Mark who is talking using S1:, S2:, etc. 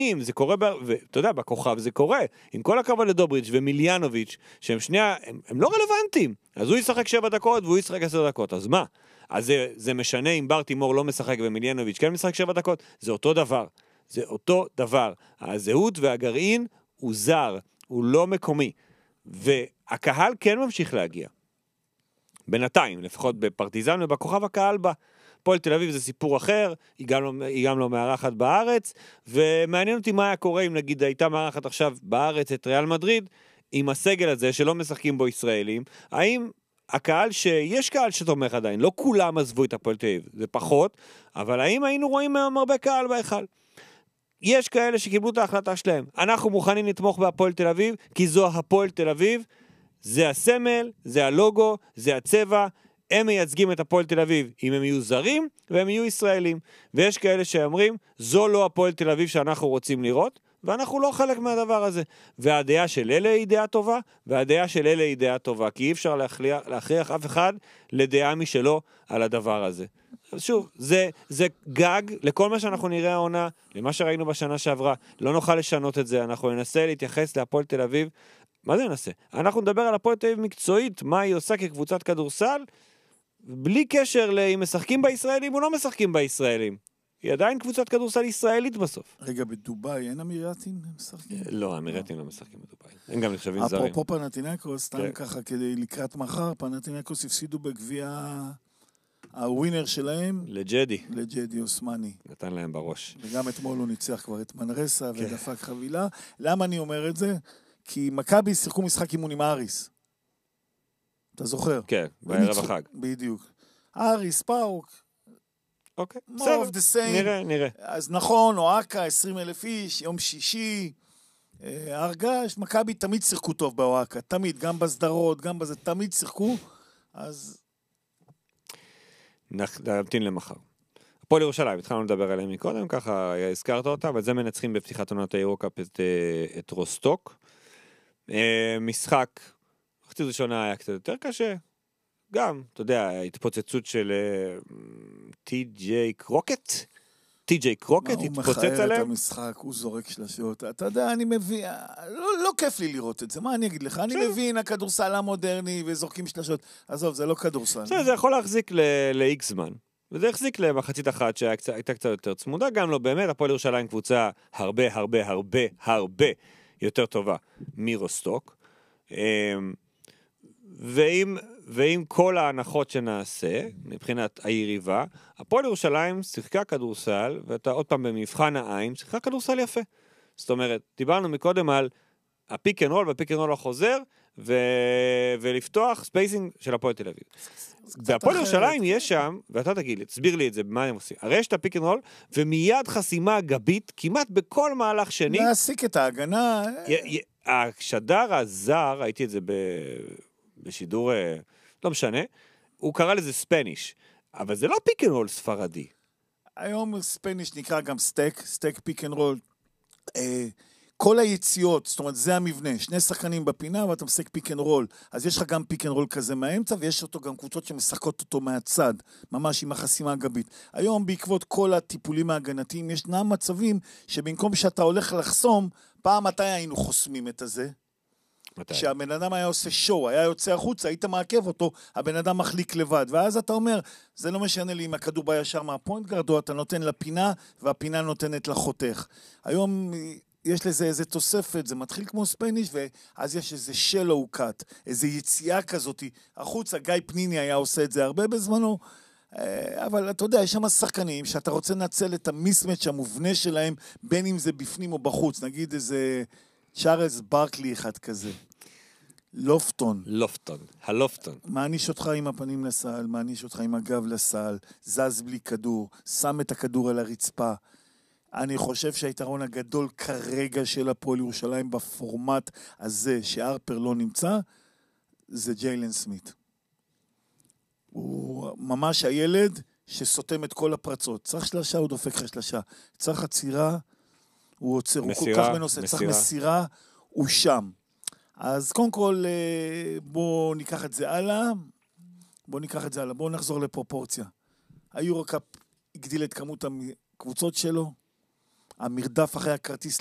S1: זה קורה, ואתה יודע, בכוכב זה קורה, עם כל הכבוד לדובריץ' ומיליאנוביץ', שהם שנייה, הם לא רלוונטיים, אז הוא ישחק 7 דקות והוא ישחק 10 דקות, אז מה? אז זה משנה אם בר תימור לא משחק ומיליאנוביץ' כן משחק 7 דקות, זה אותו דבר, זה אותו דבר, הזהות והגרעין הוא זר, הוא לא מקומי, והקהל כן ממשיך להגיע, בינתיים, לפחות בפרטיזן ובכוכב הקהל בה, פועל תל אביב זה סיפור אחר, היא גם לא מארחת בארץ, ומעניין אותי מה היה קורה אם נגיד הייתה מארחת עכשיו בארץ את ריאל מדריד, עם הסגל הזה שלא משחקים בו ישראלים, האם הקהל שיש קהל שתומך עדיין, לא כולם עזבו את הפועל תל אביב, זה פחות, אבל האם היינו רואים מהם הרבה קהל בהיכל? יש כאלה שקיבלו את ההחלטה שלהם, אנחנו מוכנים לתמוך בהפועל תל אביב, כי זו הפועל תל אביב, זה הסמל, זה הלוגו, זה הצבע, הם מייצגים את הפועל תל אביב, אם הם יהיו זרים והם יהיו ישראלים. ויש כאלה שאומרים, זו לא הפועל תל אביב שאנחנו רוצים לראות, ואנחנו לא חלק מהדבר הזה. והדעה של אלה היא דעה טובה, והדעה של אלה היא דעה טובה, כי אי אפשר להכריח אף אחד לדעה משלו על הדבר הזה. אז שוב, זה גג לכל מה שאנחנו נראה העונה, למה שראינו בשנה שעברה, לא נוכל לשנות את זה, אנחנו ננסה להתייחס להפועל תל אביב, מה זה ננסה? אנחנו נדבר על הפועל תל אביב מקצועית, מה היא עושה כקבוצת כדורסל, בלי קשר אם משחקים בישראלים או לא משחקים בישראלים. היא עדיין קבוצת כדורסל ישראלית בסוף.
S2: רגע, בדוביי אין אמירתים משחקים?
S1: לא, אמירתים לא משחקים בדוביי. הם גם נחשבים זרים.
S2: אפרופו פנתינאיקוס, סתם ככה כדי לקראת מחר, פנתינאיקוס הפסידו בגביע הווינר שלהם. לג'די אוסמני.
S1: נתן להם בראש.
S2: וגם אתמול הוא ניצח כבר את מנרסה ודפק חבילה. למה אני אומר את זה? כי מכבי שיחקו משחק אימון עם אריס. אתה זוכר?
S1: כן, בערב החג.
S2: בדיוק. אריס, פאוק.
S1: אוקיי,
S2: נראה. אז נכון, אוהקה, 20,000 איש, יום שישי, הרגש, מכבי תמיד שיחקו טוב באוהקה, תמיד, גם בסדרות, גם בזה, תמיד שיחקו, אז...
S1: נמתין למחר. הפועל ירושלים, התחלנו לדבר עליהם מקודם, ככה הזכרת אותה, אבל זה מנצחים בפתיחת עונת היורוקאפ את רוסטוק. משחק, חצי ראשונה היה קצת יותר קשה, גם, אתה יודע, התפוצצות של טי.ג'יי קרוקט התפוצץ עליהם.
S2: הוא מחייב את המשחק, הוא זורק שלשות. אתה יודע, אני מבין, לא כיף לי לראות את זה, מה אני אגיד לך? אני מבין, הכדורסל המודרני וזורקים שלשות. עזוב, זה לא כדורסל.
S1: זה יכול להחזיק ל-X זמן. וזה החזיק למחצית אחת שהייתה קצת יותר צמודה, גם לא באמת, הפועל ירושלים קבוצה הרבה יותר טובה מרוסטוק. ועם כל ההנחות שנעשה, מבחינת היריבה, הפועל ירושלים שיחקה כדורסל, ואתה עוד פעם במבחן העין, שיחקה כדורסל יפה. זאת אומרת, דיברנו מקודם על הפיק אנד רול, והפיק אנד רול החוזר, ולפתוח ספייסינג של הפועל תל אביב. והפועל ירושלים יש שם, ואתה תגיד לי, תסביר לי את זה, מה הם עושים? הרי יש את הפיק אנד רול, ומיד חסימה גבית, כמעט בכל מהלך שני.
S2: להסיק את ההגנה.
S1: השדר הזר, ראיתי את זה בשידור, לא משנה, הוא קרא לזה ספניש, אבל זה לא פיק אנד רול ספרדי.
S2: היום ספניש נקרא גם סטק פיק אנד רול. כל היציאות, זאת אומרת, זה המבנה, 2 שחקנים בפינה, ואתה משחק פיק אנד רול, אז יש לך גם פיק אנד רול כזה מהאמצע, ויש אותו גם קבוצות שמשחקות אותו מהצד, ממש עם החסימה הגבית. היום, בעקבות כל הטיפולים ההגנתיים, ישנם מצבים שבמקום שאתה הולך לחסום, פעם מתי היינו חוסמים את הזה? כשהבן אדם היה עושה שואו, היה יוצא החוצה, היית מעכב אותו, הבן אדם מחליק לבד, ואז אתה אומר, זה לא משנה לי אם הכדור בא ישר מהפוינט גארד, או אתה נותן לפינה, והפינה נותנת לחותך. היום יש לזה איזה תוספת, זה מתחיל כמו ספניש, ואז יש איזה שלו קאט, איזה יציאה כזאת, החוצה, גיא פניני היה עושה את זה הרבה בזמנו, אבל אתה יודע, יש שם שחקנים שאתה רוצה לנצל את המיסמץ' המובנה שלהם, בין אם זה בפנים או בחוץ, נגיד איזה צ'ארלס ברקלי אחד כזה. לופטון.
S1: הלופטון.
S2: מעניש אותך עם הפנים לסל, מעניש אותך עם הגב לסל, זז בלי כדור, שם את הכדור על הרצפה. אני חושב שהיתרון הגדול כרגע של הפועל ירושלים בפורמט הזה שארפר לא נמצא, זה ג'יילן סמית. הוא ממש הילד שסותם את כל הפרצות. צריך שלשה, הוא דופק לך שלשה. צריך עצירה, הוא עוצר, הוא כל כך מנוסה. צריך מסירה, הוא שם. אז קודם כל, בואו ניקח את זה הלאה. בואו נחזור לפרופורציה. היורוקאפ הגדיל את כמות הקבוצות שלו. המרדף אחרי הכרטיס